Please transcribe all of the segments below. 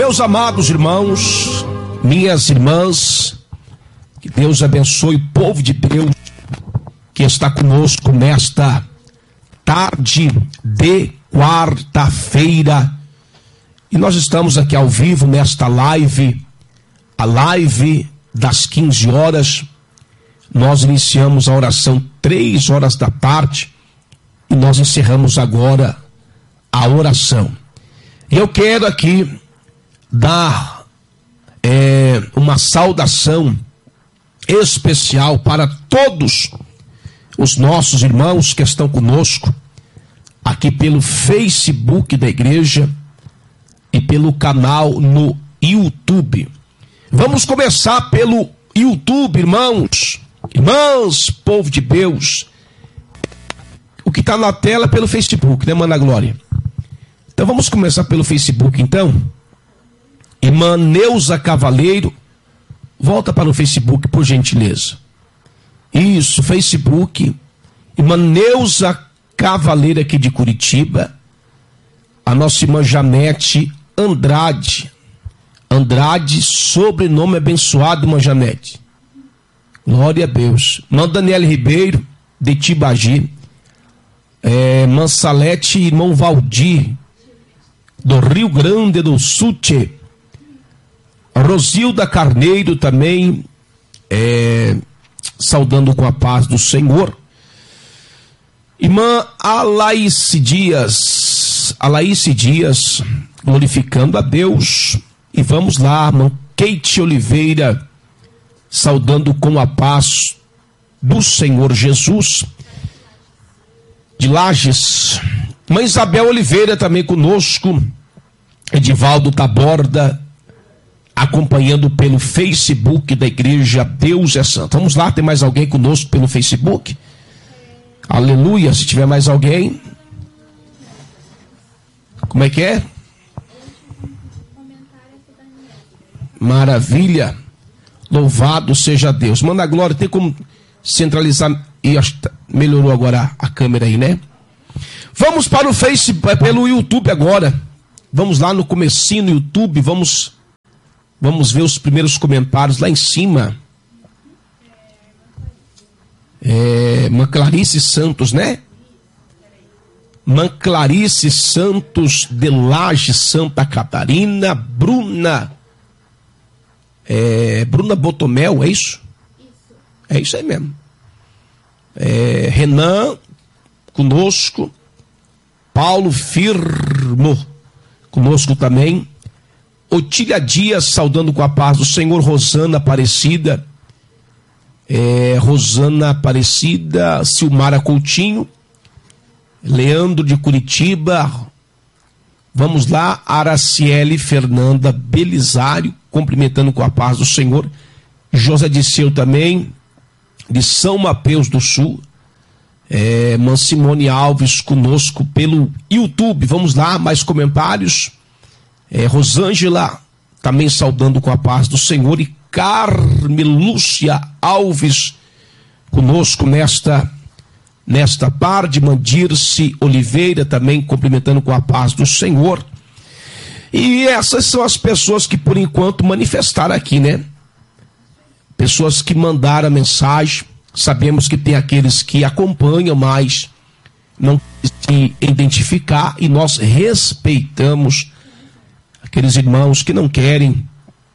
Meus amados irmãos, minhas irmãs, que Deus abençoe o povo de Deus que está conosco nesta tarde de quarta-feira. E nós estamos aqui ao vivo nesta live, a live das 15 horas. Nós iniciamos a oração 3 horas da tarde e nós encerramos agora a oração. E eu quero aqui dar uma saudação especial para todos os nossos irmãos que estão conosco aqui pelo Facebook da igreja e pelo canal no YouTube. Vamos começar pelo YouTube, irmãos, povo de Deus. O que está na tela é pelo Facebook, né, Mana Glória? Então vamos começar pelo Facebook, então. Irmã Neuza Cavaleiro, volta para o Facebook, por gentileza. Isso, Facebook. Irmã Neuza Cavaleiro aqui de Curitiba. A nossa irmã Janete Andrade, sobrenome abençoado, irmã Janete. Glória a Deus. Irmã Daniela Ribeiro, de Tibagi. Irmã Salete e irmão Valdir, do Rio Grande do Sul. Rosilda Carneiro também, saudando com a paz do Senhor. Irmã Alaíce Dias, glorificando a Deus. E vamos lá, irmã Kate Oliveira, saudando com a paz do Senhor Jesus. De Lages, irmã Isabel Oliveira também conosco. Edivaldo Taborda, acompanhando pelo Facebook da igreja Deus é Santo. Vamos lá, tem mais alguém conosco pelo Facebook? Aleluia, se tiver mais alguém. Como é que é? Maravilha. Louvado seja Deus. Manda a glória, tem como centralizar, e melhorou agora a câmera aí, né? Vamos para o Facebook, pelo YouTube agora. Vamos lá no comecinho no YouTube, vamos ver os primeiros comentários lá em cima. Irmã Clarice Santos, né? Irmã Clarice Santos de Laje, Santa Catarina. Bruna Botomel, é isso? É isso aí mesmo. Renan conosco. Paulo Firmo conosco também. Otília Dias, saudando com a paz do Senhor. Rosana Aparecida, Silmara Coutinho, Leandro de Curitiba. Vamos lá, Araciele Fernanda Belisário, cumprimentando com a paz do Senhor. José Disseu também, de São Mateus do Sul. Simone Alves conosco pelo YouTube. Vamos lá, mais comentários. Rosângela também saudando com a paz do Senhor. E Carmelúcia Alves conosco nesta tarde. Mandirce Oliveira também cumprimentando com a paz do Senhor. E essas são as pessoas que por enquanto manifestaram aqui, né? Pessoas que mandaram a mensagem. Sabemos que tem aqueles que acompanham, mas não se identificar, e nós respeitamos aqueles irmãos que não querem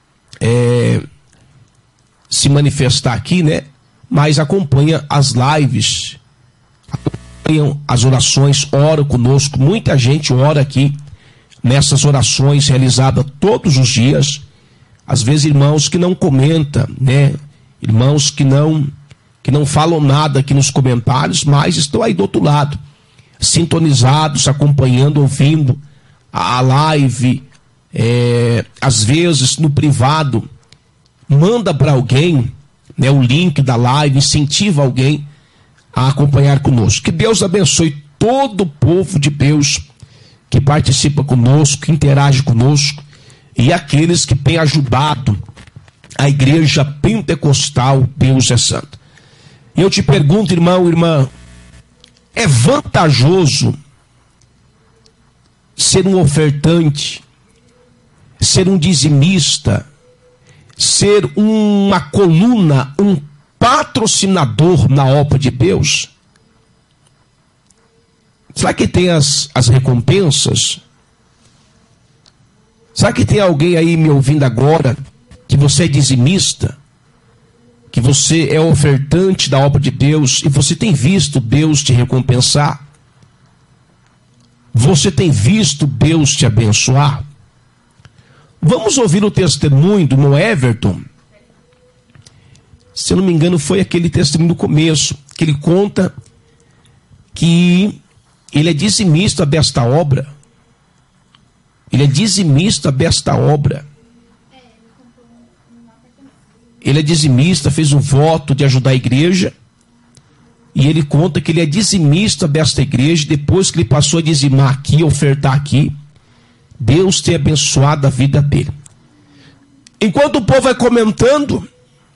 se manifestar aqui, né? Mas acompanham as lives, acompanham as orações, oram conosco. Muita gente ora aqui nessas orações realizadas todos os dias. Às vezes irmãos que não comentam, né? Irmãos que não falam nada aqui nos comentários, mas estão aí do outro lado, sintonizados, acompanhando, ouvindo a live. Às vezes no privado manda para alguém, né, o link da live, incentiva alguém a acompanhar conosco. Que Deus abençoe todo o povo de Deus que participa conosco, que interage conosco, e aqueles que têm ajudado a igreja pentecostal Deus é Santo. E eu te pergunto, irmão, irmã, é vantajoso ser um ofertante, ser um dizimista, ser uma coluna, um patrocinador na obra de Deus? Será que tem as recompensas? Será que tem alguém aí me ouvindo agora que você é dizimista? Que você é ofertante da obra de Deus e você tem visto Deus te recompensar? Você tem visto Deus te abençoar? Vamos ouvir o testemunho do irmão Everton. Se eu não me engano, foi aquele testemunho do começo, que ele conta que ele é dizimista desta obra. Ele é dizimista desta obra. Ele é dizimista, fez um voto de ajudar a igreja. E ele conta que ele é dizimista desta igreja. Depois que ele passou a dizimar aqui, ofertar aqui, Deus tem abençoado a vida dele. Enquanto o povo vai comentando,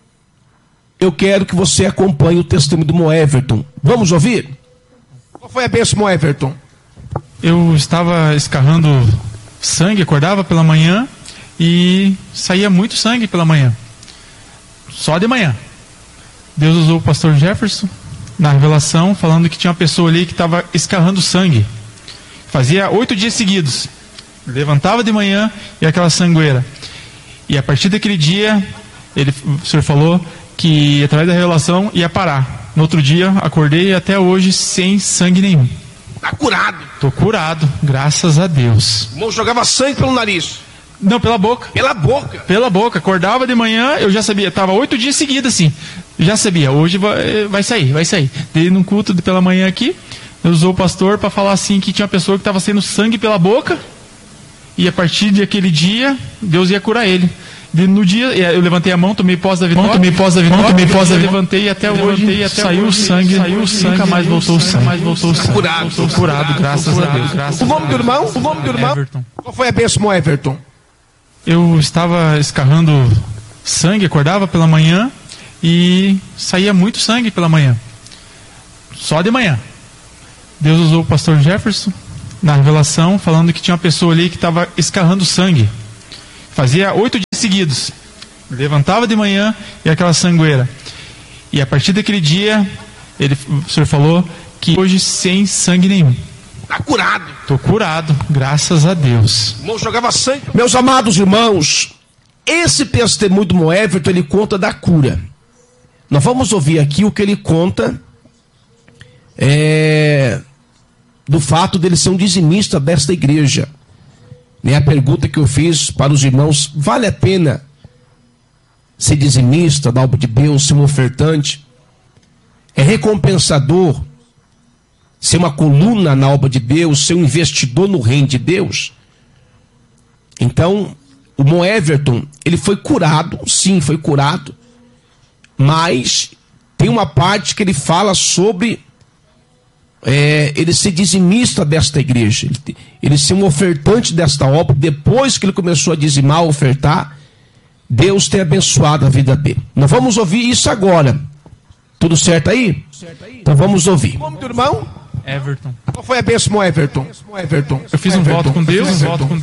eu quero que você acompanhe o testemunho do irmão Everton. Vamos ouvir? Qual foi a bênção, irmão Everton? Eu estava escarrando sangue, acordava pela manhã e saía muito sangue pela manhã. Só de manhã. Deus usou o pastor Jefferson na revelação, falando que tinha uma pessoa ali que estava escarrando sangue. Fazia 8 dias seguidos. Levantava de manhã e aquela sangueira. E a partir daquele dia, o senhor falou que através da revelação ia parar. No outro dia, acordei e até hoje sem sangue nenhum. Está curado. Estou curado, graças a Deus. O irmão jogava sangue pelo nariz. Não, pela boca. Pela boca? Pela boca. Acordava de manhã, eu já sabia. Estava 8 dias seguidos assim. Já sabia, hoje vai sair, vai sair. Dei num culto pela manhã aqui, usou o pastor para falar assim que tinha uma pessoa que estava saindo sangue pela boca. E a partir daquele dia, Deus ia curar ele. No dia, eu levantei a mão, tomei posse da vitória, levantei e até hoje saiu o sangue, nunca mais voltou o sangue. Estou curado, graças a Deus. O nome do irmão? Everton. Qual foi a bênção, irmão Everton? Eu estava escarrando sangue, acordava pela manhã e saía muito sangue pela manhã. Só de manhã. Deus usou o pastor Jefferson na revelação, falando que tinha uma pessoa ali que estava escarrando sangue. Fazia 8 dias seguidos. Levantava de manhã e aquela sangueira. E a partir daquele dia, o senhor falou que hoje sem sangue nenhum. Está curado. Estou curado, graças a Deus. O irmão jogava sangue. Meus amados irmãos, esse testemunho do irmão Everton, ele conta da cura. Nós vamos ouvir aqui o que ele conta do fato dele ser um dizimista desta igreja. A pergunta que eu fiz para os irmãos: vale a pena ser dizimista da obra de Deus, ser um ofertante? É recompensador ser uma coluna na obra de Deus, ser um investidor no reino de Deus? Então, o irmão Everton, ele foi curado, sim, foi curado, mas tem uma parte que ele fala sobre ele ser dizimista desta igreja, ele ser um ofertante desta obra. Depois que ele começou a dizimar, ofertar, Deus tem abençoado a vida dele. Nós vamos ouvir isso agora. Tudo certo aí? Então vamos ouvir. O nome do irmão? Everton. Qual foi a bênção, Everton? Eu fiz um voto com Deus,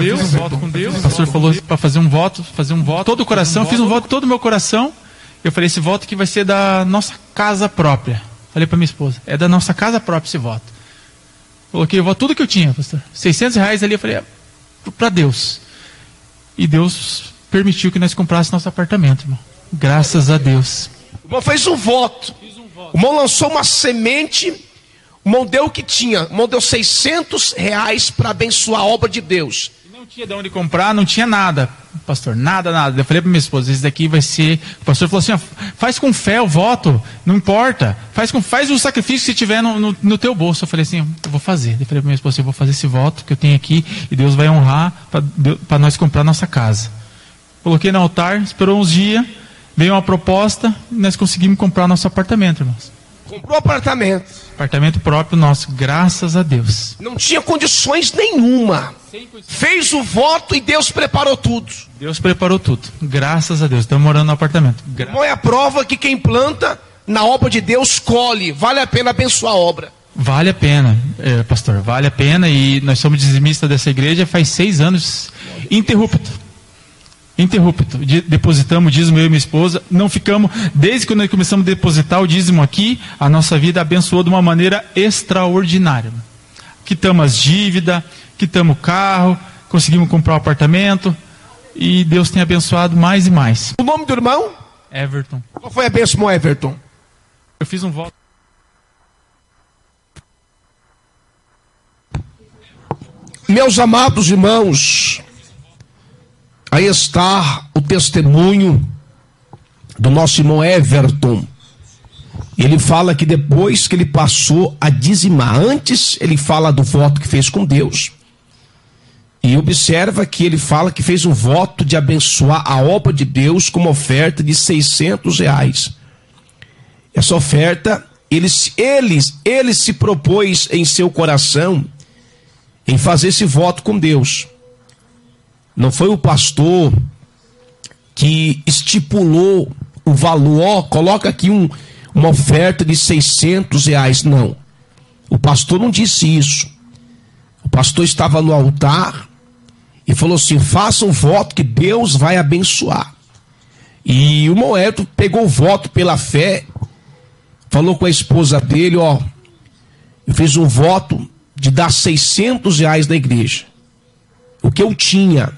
O pastor falou para fazer um voto, todo o coração, eu fiz um voto todo o meu coração. Eu falei, esse voto que vai ser da nossa casa própria. Falei para minha esposa, é da nossa casa própria esse voto. Coloquei o voto, tudo que eu tinha, pastor. R$600 ali, eu falei, para Deus. E Deus permitiu que nós comprássemos nosso apartamento, irmão. Graças a Deus. O irmão fez um voto. O irmão lançou uma semente. O irmão deu o que tinha. O irmão deu R$600 para abençoar a obra de Deus. Não tinha de onde comprar, não tinha nada, pastor, nada. Eu falei para minha esposa, esse daqui vai ser... O pastor falou assim, faz com fé o voto, não importa. Faz o sacrifício que você tiver no teu bolso. Eu falei assim, eu vou fazer. Eu falei para minha esposa, eu vou fazer esse voto que eu tenho aqui e Deus vai honrar para nós comprar nossa casa. Coloquei no altar, esperou uns dias, veio uma proposta e nós conseguimos comprar nosso apartamento, irmãos. Comprou apartamento. Apartamento próprio nosso, graças a Deus. Não tinha condições nenhuma. Fez o voto e Deus preparou tudo. Deus preparou tudo, graças a Deus. Estamos morando no apartamento. Não é a prova que quem planta na obra de Deus colhe. Vale a pena abençoar a obra. Vale a pena, pastor, vale a pena. E nós somos dizimistas dessa igreja faz 6 anos, interrupto. interrupto. Depositamos o dízimo, eu e minha esposa. Não ficamos, desde que nós começamos a depositar o dízimo aqui, a nossa vida abençoou de uma maneira extraordinária. Quitamos as dívidas, quitamos o carro, conseguimos comprar um apartamento e Deus tem abençoado mais e mais. O nome do irmão? Everton. Qual foi a bênção, Everton? Eu fiz um voto. Meus amados irmãos, aí está o testemunho do nosso irmão Everton. Ele fala que depois que ele passou a dizimar, antes ele fala do voto que fez com Deus, e observa que ele fala que fez um voto de abençoar a obra de Deus com uma oferta de R$600. Essa oferta, ele se propôs em seu coração em fazer esse voto com Deus. Não foi o pastor que estipulou o valor, coloca aqui uma oferta de R$600, não. O pastor não disse isso. O pastor estava no altar e falou assim: faça um voto que Deus vai abençoar. E o Moedo pegou o voto pela fé, falou com a esposa dele: ó, eu fiz um voto de dar R$600 na igreja, o que eu tinha,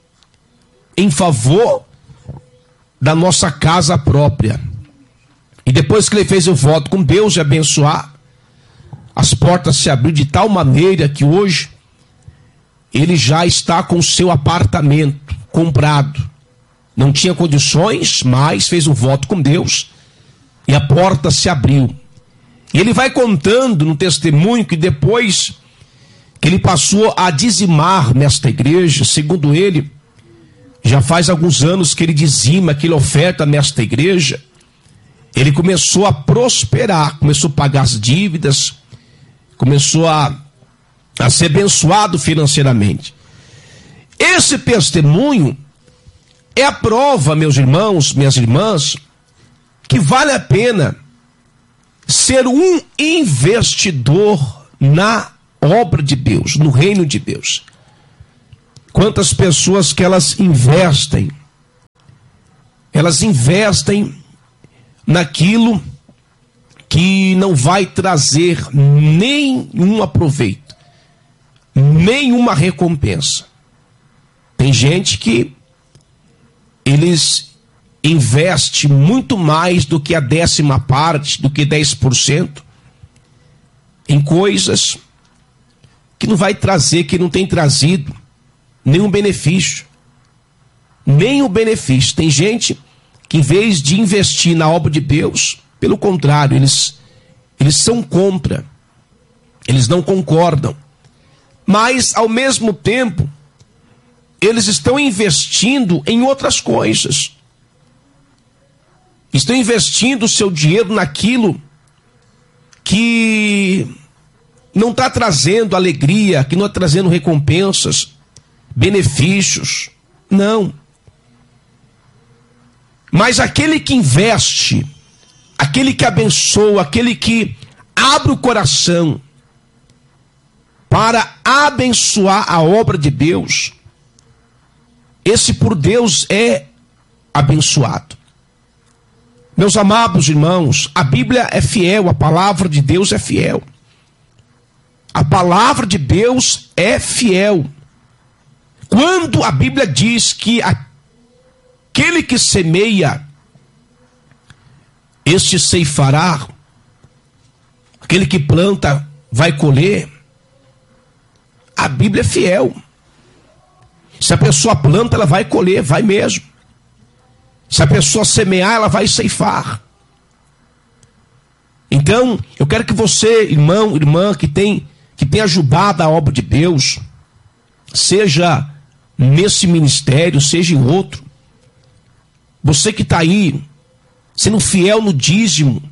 em favor da nossa casa própria. E depois que ele fez o voto com Deus de abençoar, as portas se abriram de tal maneira que hoje ele já está com o seu apartamento comprado. Não tinha condições, mas fez um voto com Deus e a porta se abriu. E ele vai contando no testemunho que depois que ele passou a dizimar nesta igreja, segundo ele, já faz alguns anos que ele dizima, que ele oferta nesta igreja, ele começou a prosperar, começou a pagar as dívidas, começou a ser abençoado financeiramente. Esse testemunho é a prova, meus irmãos, minhas irmãs, que vale a pena ser um investidor na obra de Deus, no reino de Deus. Quantas pessoas que elas investem naquilo que não vai trazer nenhum proveito, nenhuma recompensa. Tem gente que eles investem muito mais do que a 10ª parte, do que 10%, em coisas que não vai trazer, que não tem trazido nenhum benefício. Nenhum benefício. Tem gente que, em vez de investir na obra de Deus, pelo contrário, eles são contra. Eles não concordam. Mas, ao mesmo tempo, eles estão investindo em outras coisas. Estão investindo o seu dinheiro naquilo que não está trazendo alegria, que não está trazendo recompensas, benefícios. Não. Mas aquele que investe, aquele que abençoa, aquele que abre o coração para abençoar a obra de Deus, esse por Deus é abençoado. Meus amados irmãos, a Bíblia é fiel, a palavra de Deus é fiel. A palavra de Deus é fiel. Quando a Bíblia diz que aquele que semeia, este ceifará, aquele que planta vai colher, a Bíblia é fiel. Se a pessoa planta, ela vai colher, vai mesmo. Se a pessoa semear, ela vai ceifar. Então, eu quero que você, irmão, irmã, que tem ajudado a obra de Deus, seja nesse ministério, seja em outro, você que está aí, sendo fiel no dízimo,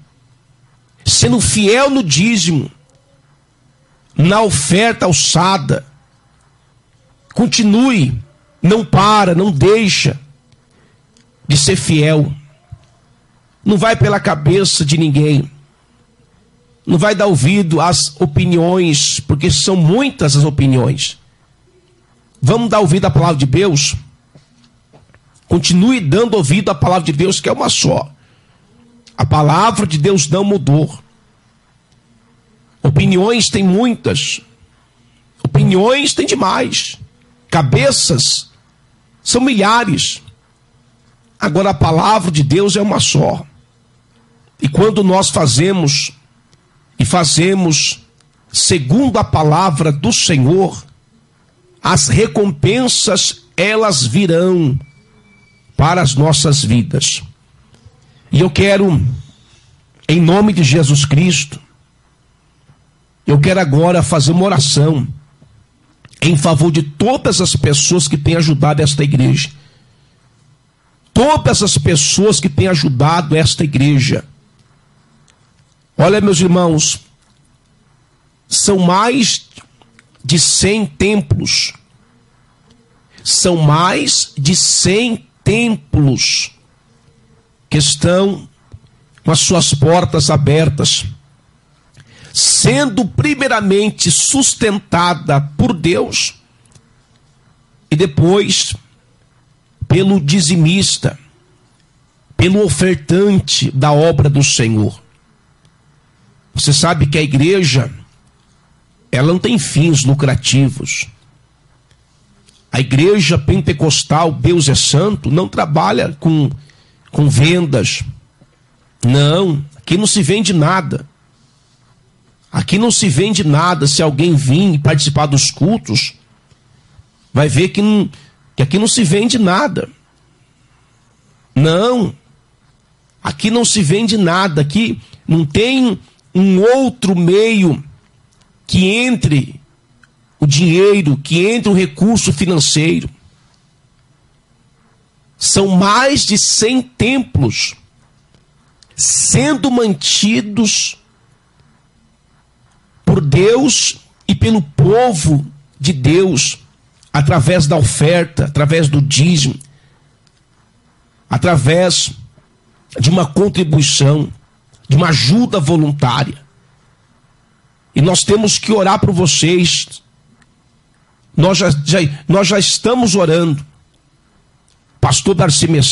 na oferta alçada, continue, não para, não deixa de ser fiel. Não vai pela cabeça de ninguém. Não vai dar ouvido às opiniões, porque são muitas as opiniões. Vamos dar ouvido à palavra de Deus? Continue dando ouvido à palavra de Deus, que é uma só. A palavra de Deus não mudou. Opiniões tem muitas. Opiniões tem demais. Cabeças são milhares. Agora a palavra de Deus é uma só. E quando nós fazemos segundo a palavra do Senhor, as recompensas elas virão para as nossas vidas. E eu quero, em nome de Jesus Cristo, eu quero agora fazer uma oração em favor de todas as pessoas que têm ajudado esta igreja. Todas as pessoas que têm ajudado esta igreja. Olha, meus irmãos, são mais de 100 templos. São mais de 100 templos que estão com as suas portas abertas, sendo primeiramente sustentada por Deus e depois pelo dizimista, pelo ofertante da obra do Senhor. Você sabe que a igreja, ela não tem fins lucrativos. A igreja pentecostal, Deus é Santo, não trabalha com vendas. Não, aqui não se vende nada. Aqui não se vende nada. Se alguém vir e participar dos cultos, vai ver que aqui não se vende nada. Não, aqui não se vende nada. Aqui não tem um outro meio que entre o dinheiro, que entre o recurso financeiro. São mais de 100 templos sendo mantidos por Deus e pelo povo de Deus, através da oferta, através do dízimo, através de uma contribuição, de uma ajuda voluntária. E nós temos que orar por vocês. Nós já estamos orando. Pastor Darcy Messias